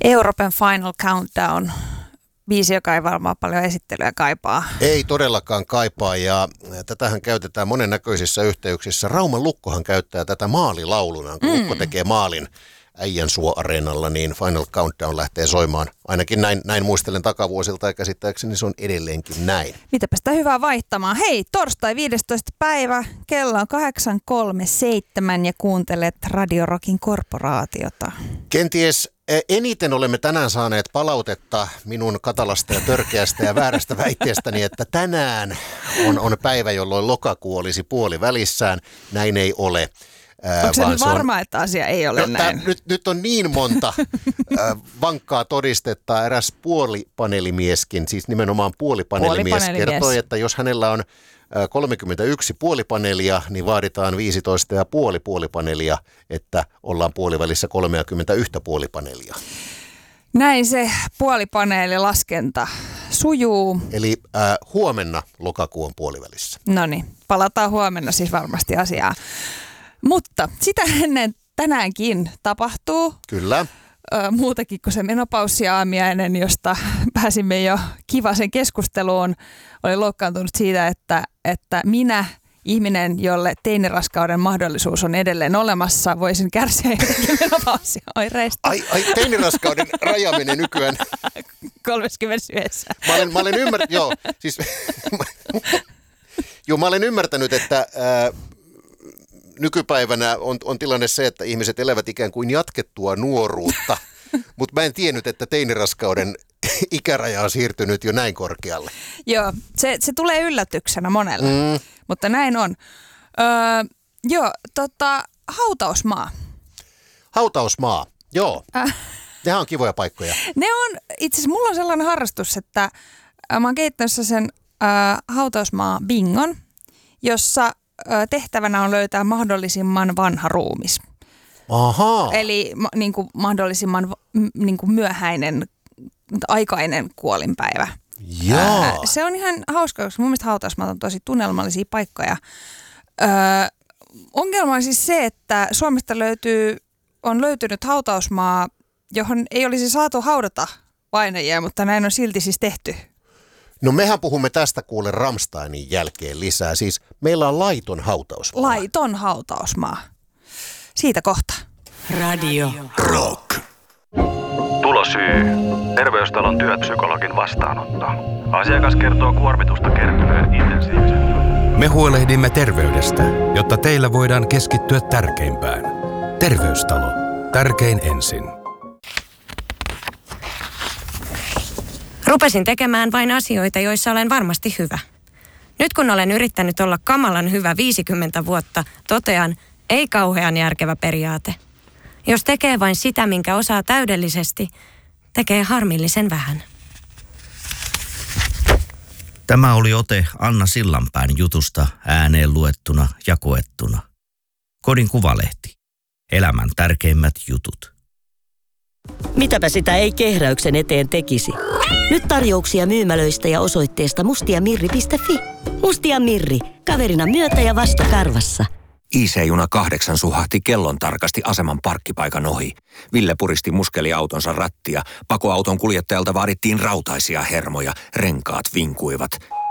Euroopan Final Countdown. Biisi, joka ei varmaan paljon esittelyä kaipaa. Ei todellakaan kaipaa, ja tätähän käytetään monennäköisissä yhteyksissä. Rauman Lukkohan käyttää tätä maalilauluna. Kun Lukko tekee maalin Äijänsuo-areenalla, niin Final Countdown lähtee soimaan. Ainakin näin muistelen takavuosilta, ja käsittääkseni se on edelleenkin näin. Mitäpä sitä hyvää vaihtamaan. Hei, torstai 15. päivä, kello on 8.37 ja kuuntelet Radio Rockin korporaatiota. Kenties eniten olemme tänään saaneet palautetta minun katalasta ja törkeästä ja väärästä väitteestäni, että tänään on päivä, jolloin lokakuu olisi puolivälissään. Näin ei ole. Onko se nyt varma, että asia ei ole näin? Nyt on niin monta vankkaa todistetta. Eräs puolipaneelimieskin, siis nimenomaan puolipaneelimies kertoi, että jos hänellä on 31 puolipaneelia, niin vaaditaan 15,5 puolipaneelia, että ollaan puolivälissä 31 puolipaneelia. Näin se puolipaneelilaskenta sujuu. Eli huomenna lokakuu on puolivälissä. No niin, palataan huomenna siis varmasti asiaan. Mutta sitä ennen tänäänkin tapahtuu. Kyllä. Muutakin kuin se menopaussiaamiainen, josta pääsimme jo kivasen keskusteluun. Olin loukkaantunut siitä, että minä, ihminen, jolle teiniraskauden mahdollisuus on edelleen olemassa, voisin kärsiä jotenkin menopausioireista. Ai teiniraskauden rajaaminen nykyään. 31. Mä olen mä olen ymmärtänyt, että nykypäivänä on tilanne se, että ihmiset elävät ikään kuin jatkettua nuoruutta, mutta mä en tiennyt, että teiniraskauden ikäraja on siirtynyt jo näin korkealle. Joo, se tulee yllätyksenä monelle, mutta näin on. Hautausmaa. Hautausmaa, joo. Nehän on kivoja paikkoja. Ne on, itse asiassa mulla on sellainen harrastus, että mä oon kehittänyt sen hautausmaa bingon, jossa tehtävänä on löytää mahdollisimman vanha ruumis. Ahaa. Eli niin kuin mahdollisimman niin kuin myöhäinen, aikainen kuolinpäivä. Joo. Se on ihan hauska, koska mun mielestä hautausmaat on tosi tunnelmallisia paikkoja. Ongelma on siis se, että Suomesta on löytynyt hautausmaa, johon ei olisi saatu haudata vainajia, mutta näin on silti siis tehty. No mehän puhumme tästä kuule Rammsteinin jälkeen lisää. Siis meillä on laiton hautausmaa. Laiton hautausmaa. Siitä kohta. Radio Rock. Tulosyy. Terveystalon työpsykologin vastaanotto. Asiakas kertoo kuormitusta kertyneen intensiivisen. Me huolehdimme terveydestä, jotta teillä voidaan keskittyä tärkeimpään. Terveystalo. Tärkein ensin. Rupesin tekemään vain asioita, joissa olen varmasti hyvä. Nyt kun olen yrittänyt olla kamalan hyvä 50 vuotta, totean, ei kauhean järkevä periaate. Jos tekee vain sitä, minkä osaa täydellisesti, tekee harmillisen vähän. Tämä oli ote Anna Sillanpään jutusta ääneen luettuna ja koettuna. Kodin Kuvalehti. Elämän tärkeimmät jutut. Mitäpä sitä ei kehräyksen eteen tekisi. Nyt tarjouksia myymälöistä ja osoitteesta mustiamirri.fi. Mustia Mirri. Kaverina myötä ja vastokarvassa. IC-juna 8 suhahti kellon tarkasti aseman parkkipaikan ohi. Ville puristi muskeliautonsa rattia. Pakoauton kuljettajalta vaadittiin rautaisia hermoja. Renkaat vinkuivat.